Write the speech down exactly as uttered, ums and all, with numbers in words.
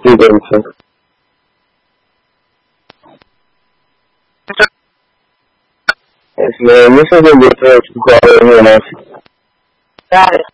Sí, perfecto. Es lo mismo que yo creo que jugador de Messi. Claro.